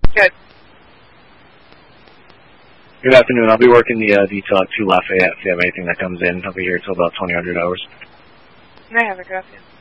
Good. Good afternoon. I'll be working the detail at 2 Lafayette if you have anything that comes in. I'll be here till about 2000 hours. No, have a good afternoon.